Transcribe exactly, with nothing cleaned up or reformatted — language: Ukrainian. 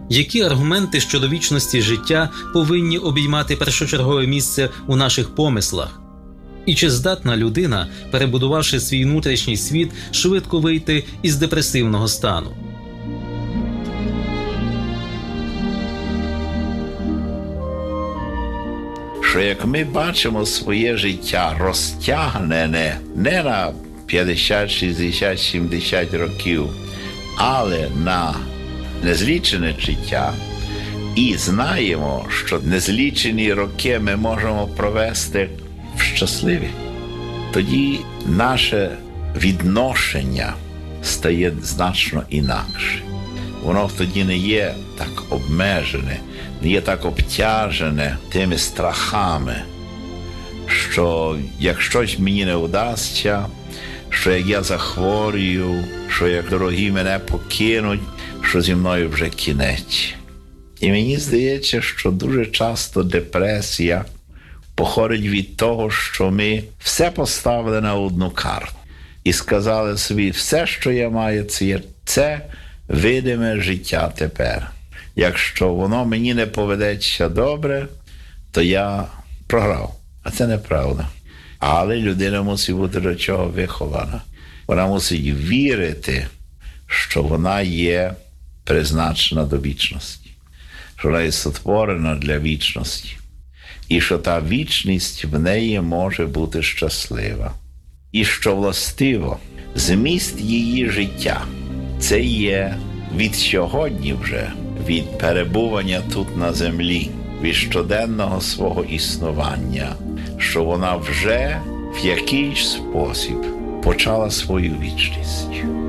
Які аргументи щодо вічності життя повинні обіймати першочергове місце у наших помислах? І чи здатна людина, перебудувавши свій внутрішній світ, швидко вийти із депресивного стану? Що як ми бачимо своє життя розтягнене не на п'ятдесят, шістдесят, сімдесят років, але на незлічене життя, і знаємо, що незлічені роки ми можемо провести в щасливі, тоді наше відношення стає значно інакше. Воно тоді не є так обмежене, не є так обтяжене тими страхами, що як щось мені не вдасться, що як я захворюю, що як дорогі мене покинуть, що зі мною вже кінець. І мені здається, що дуже часто депресія походить від того, що ми все поставили на одну карту і сказали собі, все, що я маю, це є це видиме життя тепер. Якщо воно мені не поведеться добре, то я програв. А це неправда. Але людина мусить бути до чого вихована. Вона мусить вірити, що вона є призначена до вічності, що вона є сотворена для вічності, і що та вічність в неї може бути щаслива. І що властиво, зміст її життя – це є від сьогодні вже, від перебування тут на землі, від щоденного свого існування, що вона вже в якийсь спосіб почала свою вічність.